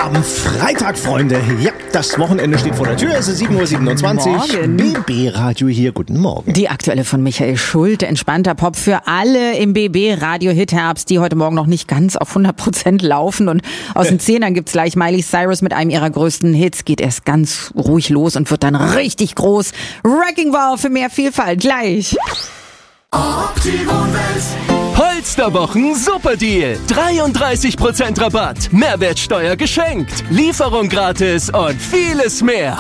am Freitag, Freunde. Ja, das Wochenende steht vor der Tür. Es ist 7.27 Uhr. BB-Radio hier. Guten Morgen. Die aktuelle von Michael Schulte. Entspannter Pop für alle im BB-Radio-Hit-Herbst, die heute Morgen noch nicht ganz auf 100% laufen. Und aus den Zehnern gibt's gleich Miley Cyrus mit einem ihrer größten Hits. Geht erst ganz ruhig los und wird dann richtig groß. Wrecking Ball für mehr Vielfalt. Gleich. Polsterwochen Superdeal. 33% Rabatt. Mehrwertsteuer geschenkt. Lieferung gratis und vieles mehr.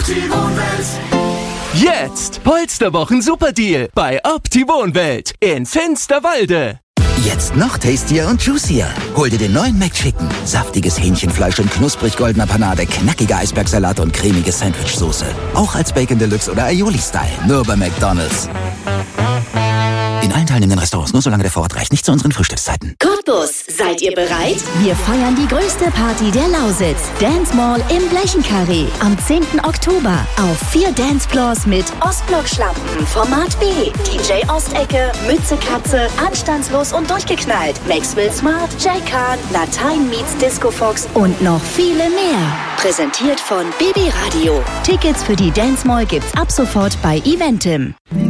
Jetzt Polsterwochen Superdeal bei Opti-Wohnwelt in Finsterwalde. Jetzt noch tastier und juicier. Hol dir den neuen McChicken. Saftiges Hähnchenfleisch in knusprig goldener Panade, knackiger Eisbergsalat und cremige Sandwichsoße. Auch als Bacon Deluxe oder Aioli-Style. Nur bei McDonald's. In allen teilnehmenden Restaurants, nur solange der Vorrat reicht, nicht zu unseren Frühstückszeiten. Cottbus, seid ihr bereit? Wir feiern die größte Party der Lausitz. Dance Mall im Blechenkarree. Am 10. Oktober. Auf 4 Dancefloors mit Ostblock-Schlampen, Format B, DJ Ostecke, Mütze Katze, Anstandslos und durchgeknallt, Maxwell Smart, Jay Khan, Latein meets Disco Fox und noch viele mehr. Präsentiert von BB Radio. Tickets für die Dance Mall gibt's ab sofort bei Eventim.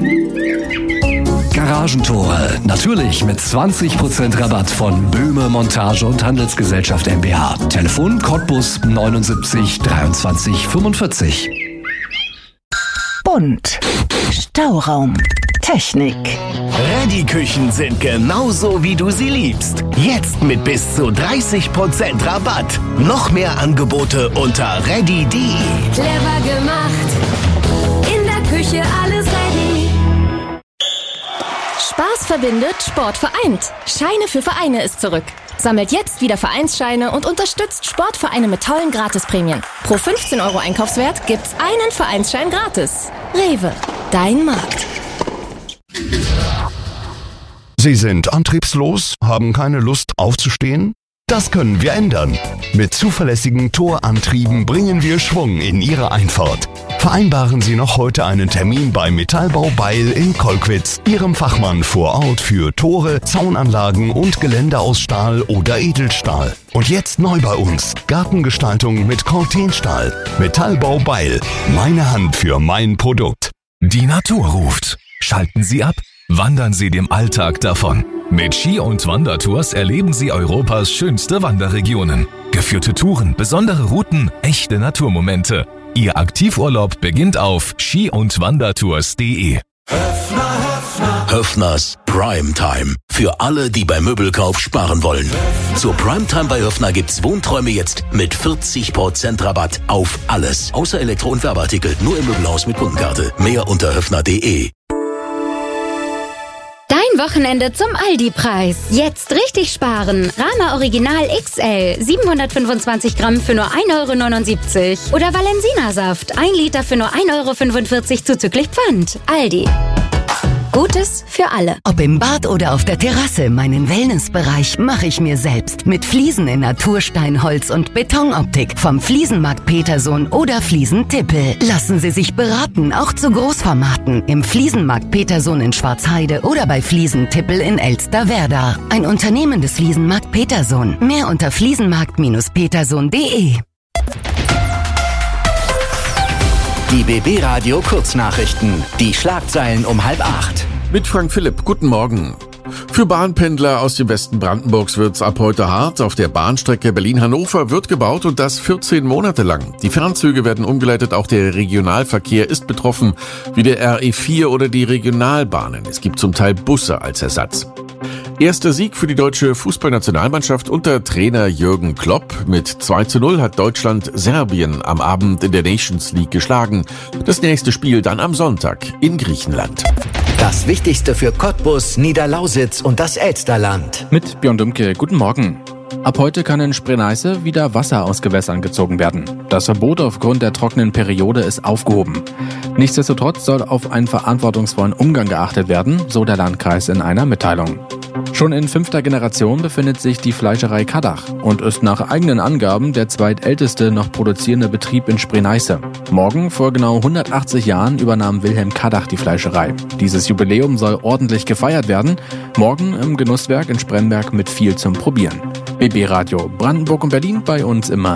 Garagentore, natürlich mit 20% Rabatt von Böhme Montage und Handelsgesellschaft MbH. Telefon Cottbus 79 23 45. Bunt. Stauraum. Technik. Ready-Küchen sind genauso, wie du sie liebst. Jetzt mit bis zu 30% Rabatt. Noch mehr Angebote unter ready.de. Clever gemacht. In der Küche alles ready. Spaß verbindet, Sport vereint. Scheine für Vereine ist zurück. Sammelt jetzt wieder Vereinsscheine und unterstützt Sportvereine mit tollen Gratisprämien. Pro 15 € Einkaufswert gibt's einen Vereinsschein gratis. Rewe, dein Markt. Sie sind antriebslos, haben keine Lust aufzustehen? Das können wir ändern. Mit zuverlässigen Torantrieben bringen wir Schwung in Ihre Einfahrt. Vereinbaren Sie noch heute einen Termin bei Metallbau Beil in Kolkwitz, Ihrem Fachmann vor Ort für Tore, Zaunanlagen und Geländer aus Stahl oder Edelstahl. Und jetzt neu bei uns, Gartengestaltung mit Cortenstahl. Metallbau Beil, meine Hand für mein Produkt. Die Natur ruft. Schalten Sie ab, wandern Sie dem Alltag davon. Mit Ski- und Wandertours erleben Sie Europas schönste Wanderregionen. Geführte Touren, besondere Routen, echte Naturmomente. Ihr Aktivurlaub beginnt auf ski-und-wandertours.de. Höffners Primetime. Für alle, die beim Möbelkauf sparen wollen. Zur Primetime bei Höffner gibt's Wohnträume jetzt mit 40% Rabatt auf alles. Außer Elektro- und Werbeartikel. Nur im Möbelhaus mit Kundenkarte. Mehr unter höffner.de. Dein Wochenende zum Aldi-Preis. Jetzt richtig sparen. Rama Original XL 725 Gramm für nur 1,79 € oder Valensina-Saft 1 Liter für nur 1,45 € zuzüglich Pfand. Aldi. Gutes für alle. Ob im Bad oder auf der Terrasse, meinen Wellnessbereich mache ich mir selbst. Mit Fliesen in Naturstein, Holz und Betonoptik. Vom Fliesenmarkt Petersohn oder Fliesen-Tippel. Lassen Sie sich beraten, auch zu Großformaten. Im Fliesenmarkt Petersohn in Schwarzheide oder bei Fliesen-Tippel in Elsterwerda. Ein Unternehmen des Fliesenmarkt Petersohn. Mehr unter fliesenmarkt-petersohn.de. Die BB Radio Kurznachrichten. Die Schlagzeilen um 7:30. Mit Frank Philipp, guten Morgen. Für Bahnpendler aus dem Westen Brandenburgs wird's ab heute hart. Auf der Bahnstrecke Berlin-Hannover wird gebaut und das 14 Monate lang. Die Fernzüge werden umgeleitet, auch der Regionalverkehr ist betroffen, wie der RE4 oder die Regionalbahnen. Es gibt zum Teil Busse als Ersatz. Erster Sieg für die deutsche Fußballnationalmannschaft unter Trainer Jürgen Klopp. Mit 2:0 hat Deutschland Serbien am Abend in der Nations League geschlagen. Das nächste Spiel dann am Sonntag in Griechenland. Das Wichtigste für Cottbus, Niederlausitz und das Elsterland. Mit Björn Dümke, guten Morgen. Ab heute kann in Spree-Neiße wieder Wasser aus Gewässern gezogen werden. Das Verbot aufgrund der trockenen Periode ist aufgehoben. Nichtsdestotrotz soll auf einen verantwortungsvollen Umgang geachtet werden, so der Landkreis in einer Mitteilung. Schon in 5. Generation befindet sich die Fleischerei Kaddach und ist nach eigenen Angaben der zweitälteste noch produzierende Betrieb in Spree-Neiße. Morgen, vor genau 180 Jahren, übernahm Wilhelm Kaddach die Fleischerei. Dieses Jubiläum soll ordentlich gefeiert werden. Morgen im Genusswerk in Spremberg mit viel zum Probieren. BB Radio Brandenburg und Berlin, bei uns immer